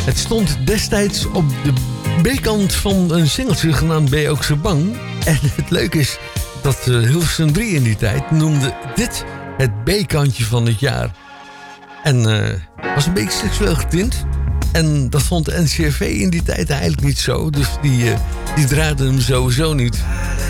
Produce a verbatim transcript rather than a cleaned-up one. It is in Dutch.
Het stond destijds op de B-kant van een singeltje genaamd Ben je ook zo bang? En het leuke is dat uh, Hilversum drie in die tijd noemde dit het B-kantje van het jaar. En uh, was een beetje seksueel getint. En dat vond de N C R V in die tijd eigenlijk niet zo. Dus die, uh, die draaiden hem sowieso niet.